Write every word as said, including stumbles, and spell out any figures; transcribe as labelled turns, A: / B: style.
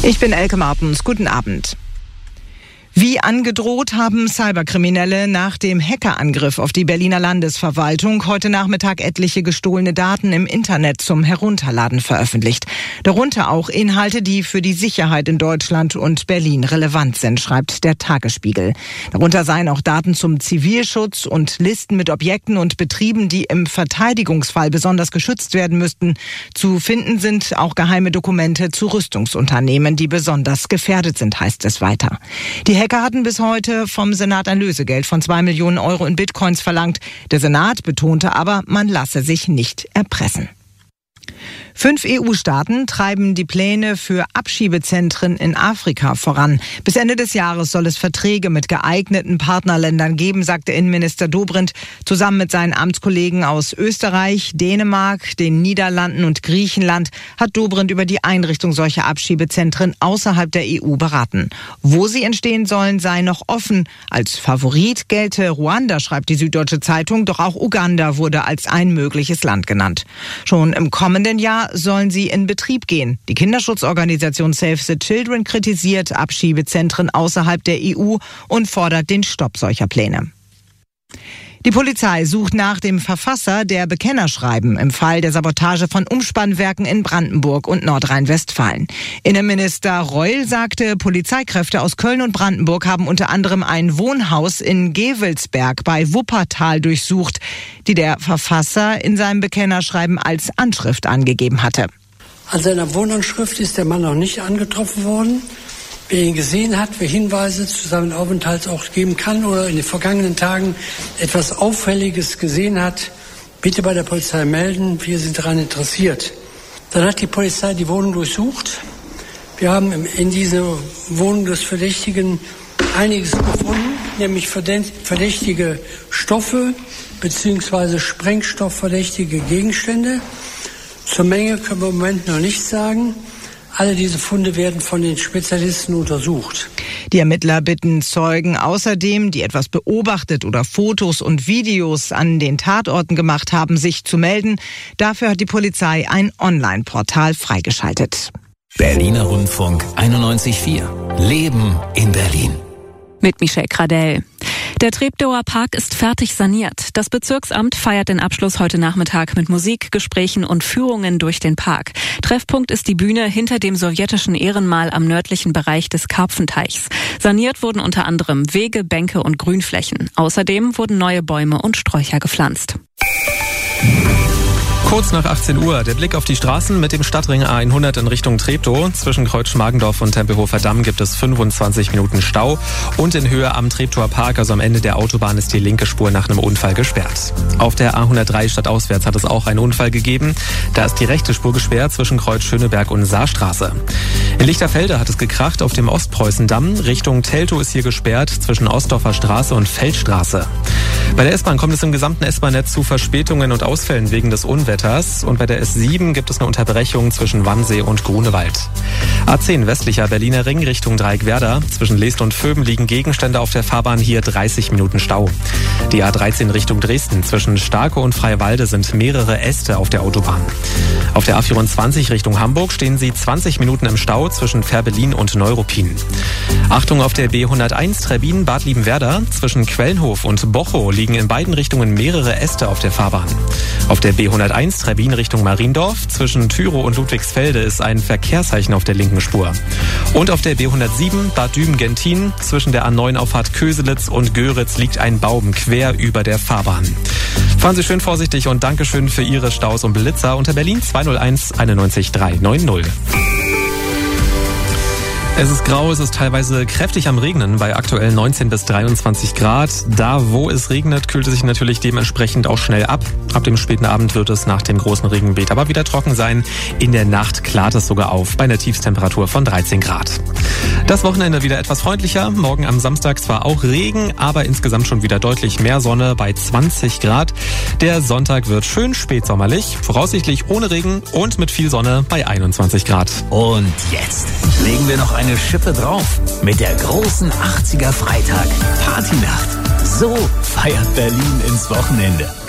A: Ich bin Elke Martens. Guten Abend. Wie angedroht haben Cyberkriminelle nach dem Hackerangriff auf die Berliner Landesverwaltung heute Nachmittag etliche gestohlene Daten im Internet zum Herunterladen veröffentlicht. Darunter auch Inhalte, die für die Sicherheit in Deutschland und Berlin relevant sind, schreibt der Tagesspiegel. Darunter seien auch Daten zum Zivilschutz und Listen mit Objekten und Betrieben, die im Verteidigungsfall besonders geschützt werden müssten. Zu finden sind auch geheime Dokumente zu Rüstungsunternehmen, die besonders gefährdet sind, heißt es weiter. Die Hacker hatten bis heute vom Senat ein Lösegeld von zwei Millionen Euro in Bitcoins verlangt. Der Senat betonte aber, man lasse sich nicht erpressen. Fünf E U-Staaten treiben die Pläne für Abschiebezentren in Afrika voran. Bis Ende des Jahres soll es Verträge mit geeigneten Partnerländern geben, sagte Innenminister Dobrindt. Zusammen mit seinen Amtskollegen aus Österreich, Dänemark, den Niederlanden und Griechenland hat Dobrindt über die Einrichtung solcher Abschiebezentren außerhalb der E U beraten. Wo sie entstehen sollen, sei noch offen. Als Favorit gelte Ruanda, schreibt die Süddeutsche Zeitung, doch auch Uganda wurde als ein mögliches Land genannt. Schon im kommenden Jahr sollen sie in Betrieb gehen. Die Kinderschutzorganisation Save the Children kritisiert Abschiebezentren außerhalb der E U und fordert den Stopp solcher Pläne. Die Polizei sucht nach dem Verfasser der Bekennerschreiben im Fall der Sabotage von Umspannwerken in Brandenburg und Nordrhein-Westfalen. Innenminister Reul sagte, Polizeikräfte aus Köln und Brandenburg haben unter anderem ein Wohnhaus in Gevelsberg bei Wuppertal durchsucht, die der Verfasser in seinem Bekennerschreiben als Anschrift angegeben hatte.
B: An seiner Wohnanschrift ist der Mann noch nicht angetroffen worden. Wer ihn gesehen hat, wer Hinweise zu seinem Aufenthaltsort geben kann oder in den vergangenen Tagen etwas Auffälliges gesehen hat, bitte bei der Polizei melden. Wir sind daran interessiert. Dann hat die Polizei die Wohnung durchsucht. Wir haben in dieser Wohnung des Verdächtigen einiges gefunden, nämlich verdächtige Stoffe bzw. sprengstoffverdächtige Gegenstände. Zur Menge können wir im Moment noch nichts sagen. Alle diese Funde werden von den Spezialisten untersucht.
A: Die Ermittler bitten Zeugen außerdem, die etwas beobachtet oder Fotos und Videos an den Tatorten gemacht haben, sich zu melden. Dafür hat die Polizei ein Online-Portal freigeschaltet.
C: Berliner Rundfunk einundneunzig Komma vier. Leben in Berlin.
D: Mit Michelle Gradell. Der Treptower Park ist fertig saniert. Das Bezirksamt feiert den Abschluss heute Nachmittag mit Musik, Gesprächen und Führungen durch den Park. Treffpunkt ist die Bühne hinter dem sowjetischen Ehrenmal am nördlichen Bereich des Karpfenteichs. Saniert wurden unter anderem Wege, Bänke und Grünflächen. Außerdem wurden neue Bäume und Sträucher gepflanzt.
E: Kurz nach achtzehn Uhr, der Blick auf die Straßen mit dem Stadtring A hundert in Richtung Treptow. Zwischen Kreuz-Schmargendorf und Tempelhofer Damm gibt es fünfundzwanzig Minuten Stau. Und in Höhe am Treptower Park, also am Ende der Autobahn, ist die linke Spur nach einem Unfall gesperrt. Auf der A hundertdrei stadtauswärts hat es auch einen Unfall gegeben. Da ist die rechte Spur gesperrt zwischen Kreuz Schöneberg und Saarstraße. In Lichterfelde hat es gekracht auf dem Ostpreußendamm. Richtung Teltow ist hier gesperrt zwischen Ostdorfer Straße und Feldstraße. Bei der S-Bahn kommt es im gesamten S-Bahn-Netz zu Verspätungen und Ausfällen wegen des Unwetters. Und bei der S sieben gibt es eine Unterbrechung zwischen Wannsee und Grunewald. A zehn westlicher Berliner Ring Richtung Dreieckwerder. Zwischen Leest und Vöben liegen Gegenstände auf der Fahrbahn, hier dreißig Minuten Stau. Die A dreizehn Richtung Dresden. Zwischen Starke und Freiwalde sind mehrere Äste auf der Autobahn. Auf der A vierundzwanzig Richtung Hamburg stehen Sie zwanzig Minuten im Stau zwischen Fährberlin und Neuruppin. Achtung auf der B hunderteins Trebbin-Bad Liebenwerda. Zwischen Quellenhof und Bochow liegen in beiden Richtungen mehrere Äste auf der Fahrbahn. Auf der B hunderteins Trebbin Richtung Mariendorf. Zwischen Tyrow und Ludwigsfelde ist ein Verkehrszeichen auf der linken Spur. Und auf der B hundertsieben Bad Düben-Gentin zwischen der A neun Auffahrt Köselitz und Göritz liegt ein Baum quer über der Fahrbahn. Fahren Sie schön vorsichtig und Dankeschön für Ihre Staus und Blitzer unter Berlin zwei null eins einundneunzig drei neun null. Es ist grau, es ist teilweise kräftig am Regnen bei aktuell neunzehn bis dreiundzwanzig Grad. Da, wo es regnet, kühlt es sich natürlich dementsprechend auch schnell ab. Ab dem späten Abend wird es nach dem großen Regenbeet aber wieder trocken sein. In der Nacht klart es sogar auf bei einer Tiefstemperatur von dreizehn Grad. Das Wochenende wieder etwas freundlicher. Morgen am Samstag zwar auch Regen, aber insgesamt schon wieder deutlich mehr Sonne bei zwanzig Grad. Der Sonntag wird schön spätsommerlich, voraussichtlich ohne Regen und mit viel Sonne bei einundzwanzig Grad.
C: Und jetzt legen wir noch eine Schippe drauf mit der großen achtziger Freitag Partynacht. So feiert Berlin ins Wochenende.